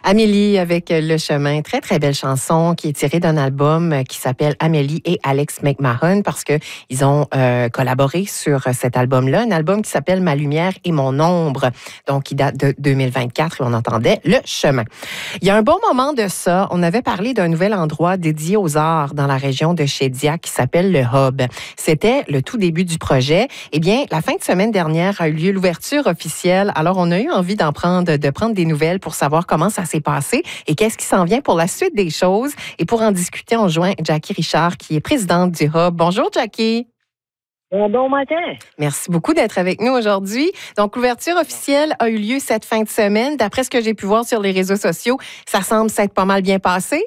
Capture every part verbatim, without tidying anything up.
Amélie avec Le Chemin, très très belle chanson qui est tirée d'un album qui s'appelle Amélie et Alex McMahon parce que ils ont euh, collaboré sur cet album-là, un album qui s'appelle Ma lumière et mon ombre, donc qui date de deux mille vingt-quatre et on entendait Le Chemin. Il y a un bon moment de ça, on avait parlé d'un nouvel endroit dédié aux arts dans la région de Shediac qui s'appelle le Hub. C'était le tout début du projet. Eh bien, la fin de semaine dernière a eu lieu l'ouverture officielle. Alors, on a eu envie d'en prendre, de prendre des nouvelles pour savoir comment ça s'est passé et qu'est-ce qui s'en vient pour la suite des choses. Et pour en discuter, on joint Jackie Richard, qui est présidente du Hub. Bonjour, Jackie. Bon, bon matin. Merci beaucoup d'être avec nous aujourd'hui. Donc, l'ouverture officielle a eu lieu cette fin de semaine. D'après ce que j'ai pu voir sur les réseaux sociaux, ça semble s'être pas mal bien passé.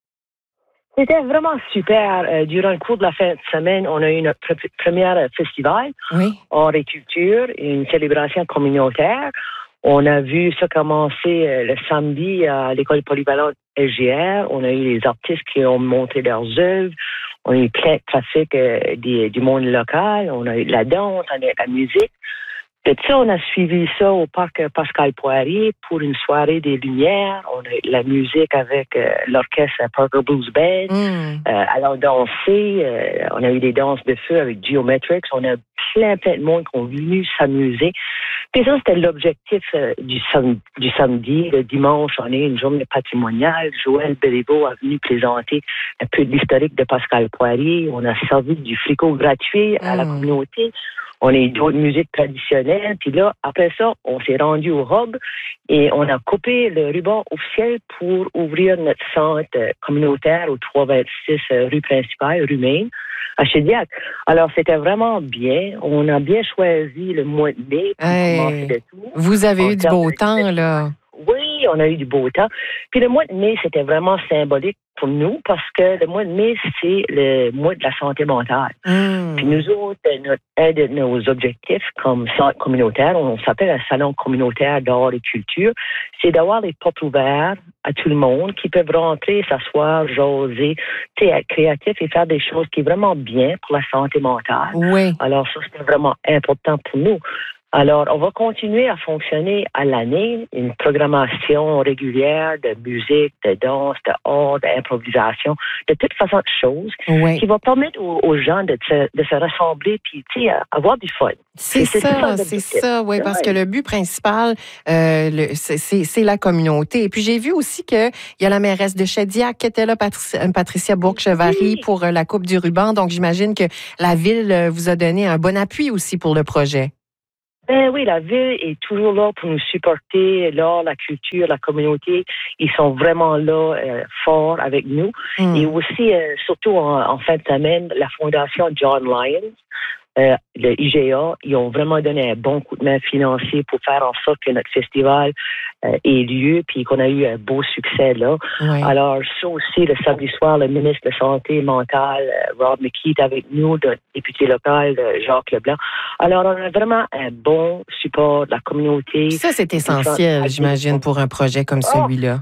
C'était vraiment super. Euh, durant le cours de la fin de semaine, on a eu notre pr- premier festival, oui. Art et culture, une célébration communautaire. On a vu ça commencer euh, le samedi à l'école polyvalente S G R. On a eu les artistes qui ont montré leurs œuvres. On a eu plein de trafic euh, du, du monde local. On a eu la danse, on a eu la musique. Et ça, on a suivi ça au parc Pascal Poirier pour une soirée des Lumières. On a eu la musique avec euh, l'orchestre Parker Blues Band. Mm. Euh, alors, danser. Euh, on a eu des danses de feu avec Geometrics. On a plein, plein de monde qui ont venu s'amuser. Puis ça, c'était l'objectif euh, du, sam- du samedi. Le dimanche, on a eu une journée patrimoniale. Joël Béliveau a venu présenter un peu de l'historique de Pascal Poirier. On a servi du fricot gratuit à mm. la communauté. On a eu d'autres musiques traditionnelles. Puis là, après ça, on s'est rendu au Hub et on a coupé le ruban officiel pour ouvrir notre centre communautaire au trois cent vingt-six rue principale, rue Maine, à Shediac. Alors, c'était vraiment bien. On a bien choisi le mois de mai pour hey, commencer le tout. Vous avez eu du beau temps, là. Oui, on a eu du beau temps. Puis le mois de mai, c'était vraiment symbolique pour nous parce que le mois de mai, c'est le mois de la santé mentale. Mm. Puis nous autres, notre, un de nos objectifs comme centre communautaire, on s'appelle un salon communautaire d'art et culture, c'est d'avoir les portes ouvertes à tout le monde qui peuvent rentrer, s'asseoir, jaser, être créatifs et faire des choses qui sont vraiment bien pour la santé mentale. Oui. Alors ça, c'était vraiment important pour nous. Alors, on va continuer à fonctionner à l'année, une programmation régulière de musique, de danse, de art, d'improvisation, de toute façon de choses oui. qui va permettre aux, aux gens de se, de se rassembler puis, tu sais, avoir du fun. C'est, c'est ça, c'est ça, oui, parce que le but principal, euh, le, c'est, c'est, c'est la communauté. Et puis, j'ai vu aussi qu'il y a la mairesse de Shediac qui était là, Patricia, Patricia Bourque-Chevary, oui. pour la Coupe du ruban. Donc, j'imagine que la Ville vous a donné un bon appui aussi pour le projet. Ben oui, la Ville est toujours là pour nous supporter, l'art, la culture, la communauté. Ils sont vraiment là, euh, forts avec nous. Mm. Et aussi, euh, surtout en, en fin de semaine, la Fondation John Lyons, euh, le I G A, ils ont vraiment donné un bon coup de main financier pour faire en sorte que notre festival euh, ait lieu puis qu'on a eu un beau succès là. Oui. Alors, ça aussi, le samedi soir, le ministre de la Santé mentale, euh, Rob McKee, est avec nous, le député local, euh, Jacques Leblanc. Alors, on a vraiment un bon support de la communauté. Ça, c'est essentiel, j'imagine, pour un projet comme oh. celui-là.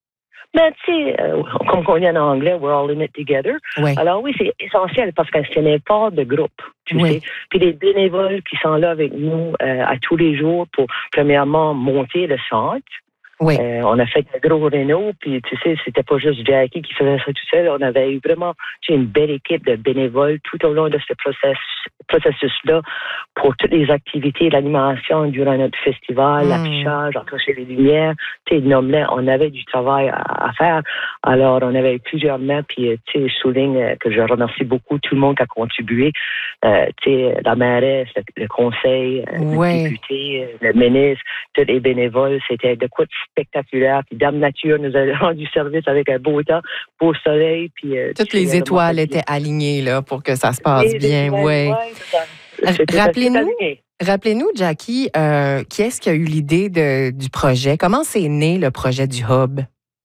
Ben, tu sais, euh, comme on dit en anglais, we're all in it together. Oui. Alors oui, c'est essentiel parce que ce n'est pas de groupe, tu oui. sais. Puis les bénévoles qui sont là avec nous euh, à tous les jours pour, premièrement, monter le centre. Oui. Euh, on a fait un gros réno, puis tu sais, c'était pas juste Jackie qui faisait ça tout seul. On avait eu vraiment tu sais, une belle équipe de bénévoles tout au long de ce process, processus-là pour toutes les activités, l'animation durant notre festival, mm. l'affichage, accrocher les lumières. Tu sais, on avait du travail à, à faire. Alors, on avait eu plusieurs mains, puis tu sais, je souligne que je remercie beaucoup tout le monde qui a contribué. Euh, tu sais, la mairesse, le, le conseil, oui. le député, le ministre, tous les bénévoles, c'était de quoi de spectaculaire. Puis Dame Nature nous a rendu service avec un beau temps, beau soleil. Puis, euh, toutes les étoiles étaient alignées là, pour que ça se passe les bien. Oui. Ouais, rappelez-nous, rappelez-nous, Jackie, euh, qui est-ce qui a eu l'idée de, du projet? Comment c'est né le projet du Hub?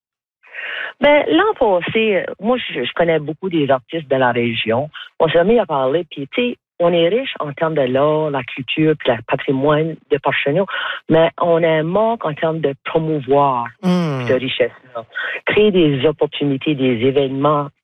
Ben, l'an passé, moi, je, je connais beaucoup des artistes de la région. On s'est mis à parler, puis tu sais, on est riche en termes de l'art, la culture, puis le patrimoine de Parchenou, mais on a un manque en termes de promouvoir mmh. cette richesse-là. Créer des opportunités, des événements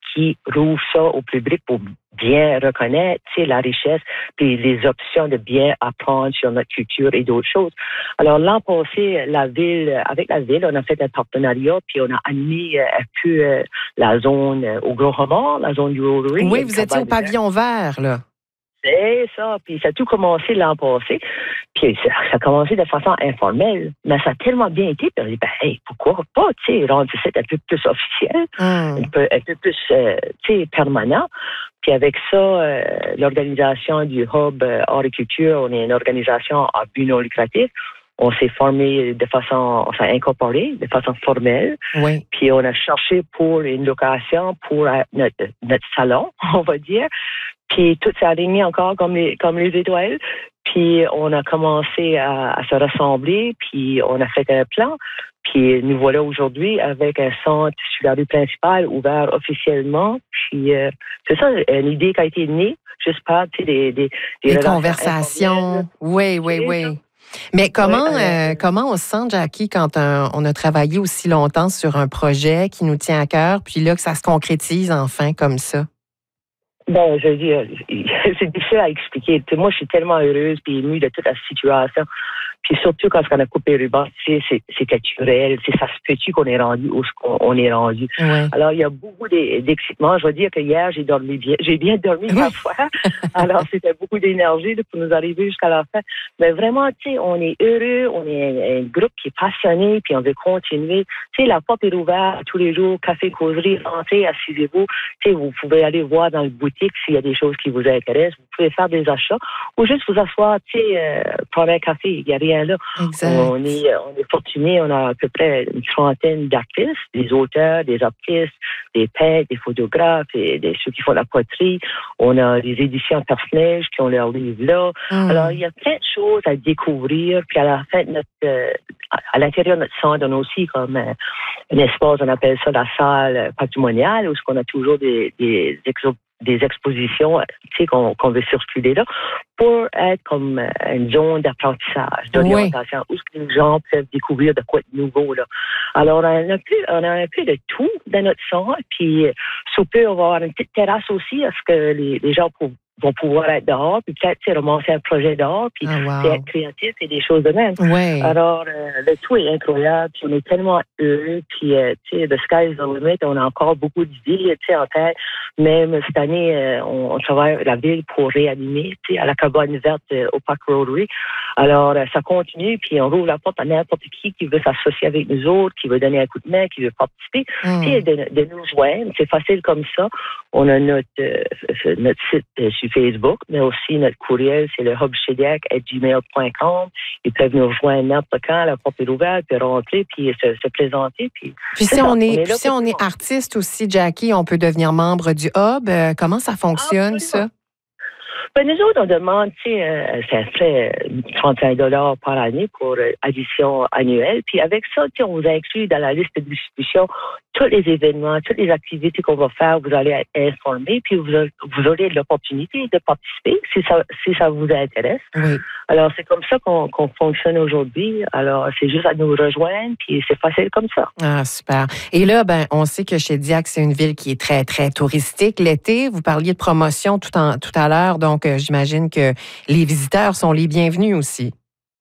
qui rouvre ça au public pour bien reconnaître, tu sais, la richesse puis les options de bien apprendre sur notre culture et d'autres choses. Alors, l'an passé, la ville, avec la ville, on a fait un partenariat puis on a animé un peu euh, la zone euh, au Gros Remords, la zone du Rotary. Oui, vous étiez au pavillon vert, là. C'est ça. Puis ça a tout commencé l'an passé. Puis ça, ça a commencé de façon informelle. Mais ça a tellement bien été. Puis on a dit, ben, hey, pourquoi pas, tu sais, rendre ça un peu plus officiel, mm. un, peu, un peu plus, euh, tu sais, permanent. Puis avec ça, euh, l'organisation du Hub euh, Horticulture, on est une organisation à but non lucratif. On s'est formé de façon, enfin, incorporé, de façon formelle. Oui. Puis on a cherché pour une location pour euh, notre, notre salon, on va dire. Puis tout s'est aligné encore comme les, comme les étoiles. Puis on a commencé à, à se rassembler, puis on a fait un plan. Puis nous voilà aujourd'hui avec un centre sur la rue principale ouvert officiellement. Puis euh, c'est ça, une idée qui a été née, j'espère, tu sais, des, des, des, des conversations. Oui, oui, oui. Mais comment, oui, euh, euh, comment on se sent, Jackie, quand un, on a travaillé aussi longtemps sur un projet qui nous tient à cœur, puis là que ça se concrétise enfin comme ça? Bon, je veux dire, c'est difficile à expliquer. Tu sais, moi, je suis tellement heureuse et émue de toute la situation. Puis surtout quand on a coupé le ruban, tu sais, c'est, c'est naturel. C'est ça se fait-tu qu'on est rendu où on est rendu. Ouais. Alors, il y a beaucoup d'excitement. Je veux dire que hier, j'ai dormi bien. J'ai bien dormi parfois. Alors, c'était beaucoup d'énergie là, pour nous arriver jusqu'à la fin. Mais vraiment, tu sais, on est heureux. On est un, un groupe qui est passionné puis on veut continuer. Tu sais, la porte est ouverte tous les jours. Café, causerie, rentrez, assisez-vous. Tu sais, vous pouvez aller voir dans le boutique s'il y a des choses qui vous intéressent. Vous pouvez faire des achats ou juste vous asseoir, tu sais, euh, prendre un café. Il y a rien là. Exact. On est, on est fortunés, on a à peu près une trentaine d'artistes, des auteurs, des artistes, des peintres, des photographes, et des, ceux qui font la poterie. On a des éditions Personnage qui ont leurs livres là. Mm. Alors, il y a plein de choses à découvrir. Puis à la fin de notre, euh, à l'intérieur de notre centre, on a aussi comme euh, un espace, on appelle ça la salle patrimoniale, où on a toujours des, des exos des expositions, tu sais, qu'on, qu'on veut circuler là, pour être comme une zone d'apprentissage, d'orientation, oui. Où les gens peuvent découvrir de quoi de nouveau, là. Alors, on a un peu, on a un peu de tout dans notre centre, puis sous peu, on va avoir une petite terrasse aussi, à ce que les, les gens pour, vont pouvoir être dehors, puis peut-être romancer un projet dehors, puis oh, wow. être créatif et des choses de même. Ouais. Alors, euh, le tout est incroyable, puis on est tellement heureux, puis euh, tu sais, the sky is the limit, on a encore beaucoup d'idées, tu sais, en tête. Même cette année, euh, on, on travaille avec la ville pour réanimer, tu sais, à la cabane verte euh, au Parc Rotary. Alors, euh, ça continue, puis on rouvre la porte à n'importe qui qui veut s'associer avec nous autres, qui veut donner un coup de main, qui veut participer, mm. tu sais, de, de nous joindre. C'est facile comme ça. On a notre, euh, notre site euh, sur Facebook, mais aussi notre courriel, c'est le hubchediac arobase gmail point com. Ils peuvent nous rejoindre n'importe quand, la porte est ouverte, puis rentrer, puis se, se présenter. Puis, puis si, on est, on est, puis si on est artiste aussi, Jackie, on peut devenir membre du Hub. Euh, comment ça fonctionne, ah, ça? Ben, nous autres, on demande, tu sais, euh, ça fait trente-cinq dollars par année pour euh, addition annuelle. Puis avec ça, tu sais, on vous inclut dans la liste de distribution tous les événements, toutes les activités qu'on va faire. Vous allez être informés, puis vous, vous aurez l'opportunité de participer si ça, si ça vous intéresse. Oui. Alors, c'est comme ça qu'on, qu'on fonctionne aujourd'hui. Alors, c'est juste à nous rejoindre, puis c'est facile comme ça. Ah, super. Et là, ben, on sait que Shediac, c'est une ville qui est très, très touristique. L'été, vous parliez de promotion tout, en, tout à l'heure, donc euh, j'imagine que les visiteurs sont les bienvenus aussi.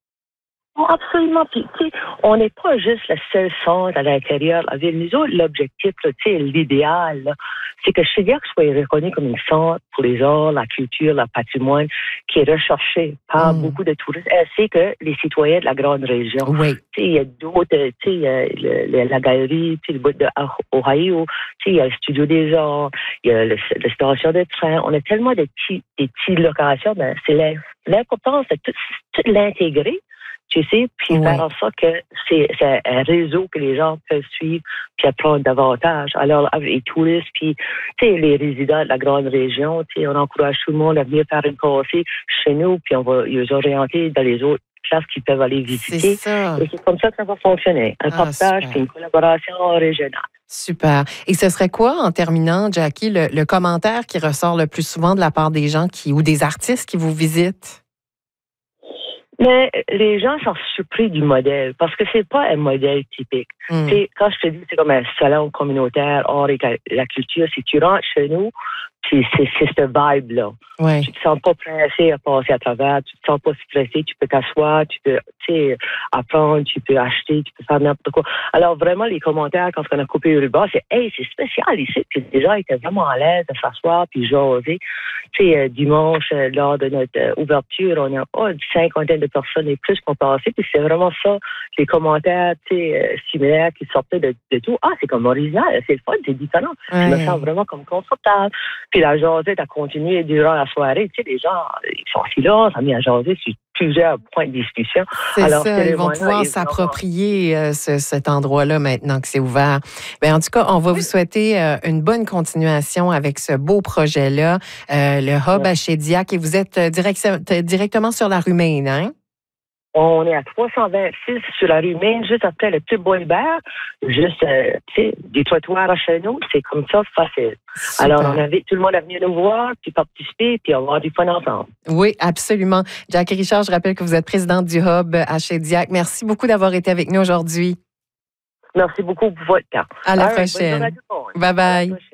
Oh, absolument. Puis, tu sais, on n'est pas juste le seul centre à l'intérieur de la ville. Nous autres, l'objectif, tu sais, l'idéal, là, c'est que Shediac soit reconnu comme un centre pour les arts, la culture, le patrimoine, qui est recherché par mm. beaucoup de touristes, ainsi que les citoyens de la grande région. Oui. Tu sais, il y a d'autres, tu sais, il y a le, le, la galerie, tu sais, le bout de Ohio, tu sais, il y a le studio des arts, il y a le, la station de train. On a tellement de petits, des petites locations, mais c'est l'important, c'est tout, tout l'intégrer. Tu sais, puis oui. Faire en sorte que c'est, c'est un réseau que les gens peuvent suivre puis apprendre davantage. Alors, avec les touristes, puis, tu sais, les résidents de la grande région, tu sais, on encourage tout le monde à venir faire une passée chez nous, puis on va les orienter dans les autres places qu'ils peuvent aller visiter. C'est ça. Et c'est comme ça que ça va fonctionner. Un ah, partage, puis une collaboration régionale. Super. Et ce serait quoi, en terminant, Jackie, le, le commentaire qui ressort le plus souvent de la part des gens qui ou des artistes qui vous visitent? Mais les gens sont surpris du modèle parce que c'est pas un modèle typique. Mm. Quand je te dis c'est comme un salon communautaire hors et la culture, si tu rentres chez nous, c'est cette vibe-là. Ouais. Tu te sens pas pressé à passer à travers, tu te sens pas stressé, tu peux t'asseoir, tu peux apprendre, tu peux acheter, tu peux faire n'importe quoi. Alors vraiment, les commentaires, quand on a coupé le ruban, c'est « Hey, c'est spécial ici », puis les gens étaient vraiment à l'aise de s'asseoir puis jaser. Tu sais, euh, dimanche, euh, lors de notre euh, ouverture, on a oh, une cinquantaine de personnes et plus qu'on passait, puis c'est vraiment ça, les commentaires tu sais, euh, similaires qui sortaient de, de tout. Ah, c'est comme original, c'est le fun, c'est différent. Ouais. Je me sens vraiment comme confortable. Puis la jasette a continué durant la soirée. Tu sais, les gens, ils sont assis là, ça a mis à jaser sur plusieurs points de discussion. C'est Alors, ça, ils vont pouvoir s'approprier euh, ce, cet endroit-là maintenant que c'est ouvert. Bien, en tout cas, on va oui. vous souhaiter euh, une bonne continuation avec ce beau projet-là, euh, le Hub oui. à Shediac. Et vous êtes euh, direct, directement sur la rue Main, hein? On est à trois cent vingt-six sur la rue Main, juste après le petit Bois-Hubert. Juste, euh, tu sais, des trottoirs chez nous, c'est comme ça, facile. Super. Alors, on avait, tout le monde est venu nous voir, puis participer, puis on va avoir du fun ensemble. Oui, absolument. Jackie Richard, je rappelle que vous êtes présidente du Hub à Shediac. Merci beaucoup d'avoir été avec nous aujourd'hui. Merci beaucoup pour votre temps. À la All prochaine. Right, bye bye.